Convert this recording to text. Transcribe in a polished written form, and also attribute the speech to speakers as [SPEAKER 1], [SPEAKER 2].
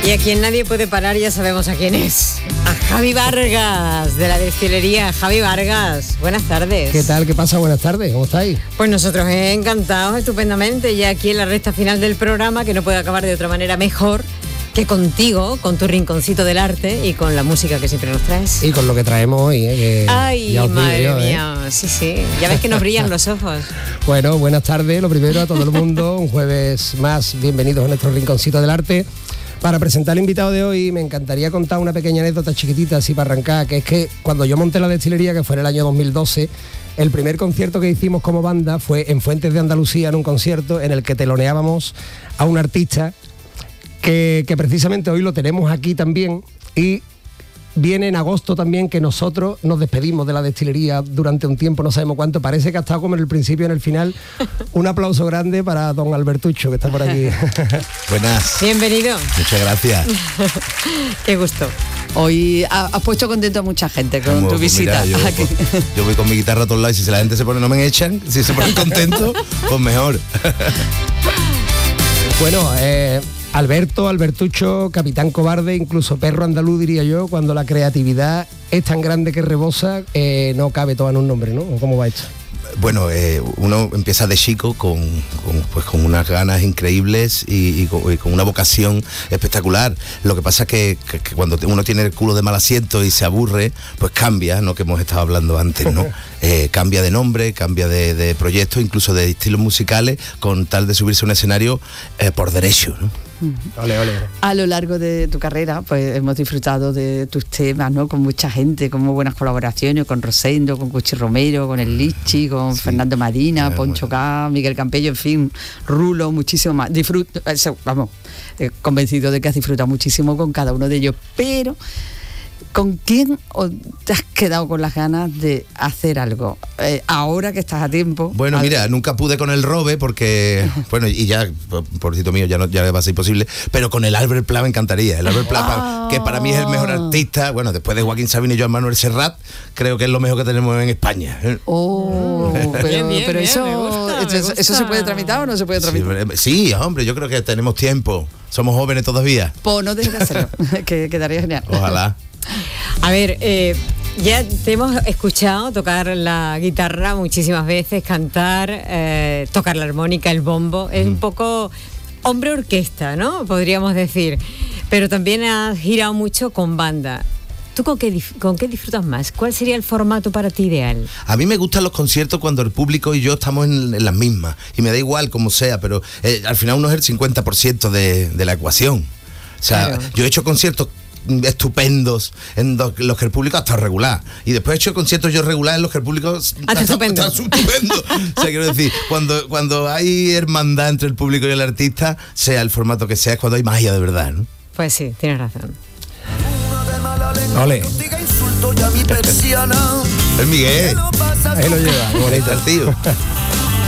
[SPEAKER 1] Y a quien nadie puede parar ya sabemos a quién es. A Javi Vargas, de la destilería. Javi Vargas, buenas tardes.
[SPEAKER 2] ¿Qué tal? ¿Qué pasa? Buenas tardes, ¿cómo estáis?
[SPEAKER 1] Pues nosotros encantados, estupendamente, ya aquí en la recta final del programa, que no puede acabar de otra manera mejor que contigo, con tu rinconcito del arte y con la música que siempre nos traes.
[SPEAKER 2] Y con lo que traemos hoy,
[SPEAKER 1] Ay, madre mía, sí, ya ves que nos brillan los ojos.
[SPEAKER 2] Bueno, buenas tardes, lo primero a todo el mundo, un jueves más, bienvenidos a nuestro rinconcito del arte. Para presentar al invitado de hoy me encantaría contar una pequeña anécdota chiquitita así para arrancar, que es que cuando yo monté la destilería, que fue en el año 2012, el primer concierto que hicimos como banda fue en Fuentes de Andalucía, en un concierto en el que teloneábamos a un artista que precisamente hoy lo tenemos aquí también, y viene en agosto también, que nosotros nos despedimos de la destilería durante un tiempo, no sabemos cuánto, parece que ha estado como en el principio y en el final. Un aplauso grande para don Albertucho, que está por aquí.
[SPEAKER 3] Buenas.
[SPEAKER 1] Bienvenido.
[SPEAKER 3] Muchas gracias.
[SPEAKER 1] Qué gusto.
[SPEAKER 4] Hoy has puesto contento a mucha gente con tu visita.
[SPEAKER 3] Mira, yo voy con mi guitarra a todos lados y si la gente se pone, no me echan, si se ponen contentos, pues mejor.
[SPEAKER 2] Bueno, Albertucho, capitán cobarde, incluso perro andaluz diría yo, cuando la creatividad es tan grande que rebosa, no cabe todo en un nombre, ¿no? ¿Cómo va esto?
[SPEAKER 3] Bueno, uno empieza de chico con unas ganas increíbles y con una vocación espectacular. Lo que pasa es que cuando uno tiene el culo de mal asiento y se aburre, pues cambia, ¿no? Que hemos estado hablando antes, ¿no? Cambia de nombre, cambia de proyectos, incluso de estilos musicales, con tal de subirse a un escenario por derecho, ¿no?
[SPEAKER 2] Ole, ole.
[SPEAKER 4] A lo largo de tu carrera, pues hemos disfrutado de tus temas, ¿no? Con mucha gente, con muy buenas colaboraciones, con Rosendo, con Cuchi Romero, con el Lichi, con Fernando Madina, Poncho K, Miguel Campello, en fin, Rulo, muchísimo más. Convencido de que has disfrutado muchísimo con cada uno de ellos, pero ¿con quién te has quedado con las ganas de hacer algo? Ahora que estás a tiempo.
[SPEAKER 3] Bueno, mira, nunca pude con el Robe porque, bueno, y ya, pobrecito mío, ya va a ser imposible, pero con el Albert Pla me encantaría. El Albert Pla, que para mí es el mejor artista, bueno, después de Joaquín Sabina y Joan Manuel Serrat, creo que es lo mejor que tenemos en España.
[SPEAKER 4] Pero eso se puede tramitar o no se puede tramitar.
[SPEAKER 3] Sí, hombre, yo creo que tenemos tiempo. Somos jóvenes todavía.
[SPEAKER 4] Pues no dejes de hacerlo, que quedaría genial.
[SPEAKER 3] Ojalá.
[SPEAKER 1] A ver, ya te hemos escuchado tocar la guitarra muchísimas veces, cantar, tocar la armónica, el bombo. Es un poco hombre orquesta, ¿no? Podríamos decir. Pero también has girado mucho con banda. ¿Tú con qué disfrutas más? ¿Cuál sería el formato para ti ideal?
[SPEAKER 3] A mí me gustan los conciertos cuando el público y yo estamos en las mismas. Y me da igual como sea, pero al final uno es el 50% de la ecuación. O sea, claro. Yo he hecho conciertos estupendos en los que el público ha estado regular, y después he hecho conciertos yo regular en los que el público está estupendo. O sea, quiero decir, cuando hay hermandad entre el público y el artista, sea el formato que sea, es cuando hay magia de verdad, ¿no?
[SPEAKER 1] Pues sí, tienes razón.
[SPEAKER 2] Ole.
[SPEAKER 3] Es Miguel.
[SPEAKER 2] Ahí lo lleva.
[SPEAKER 3] Bonito el tío.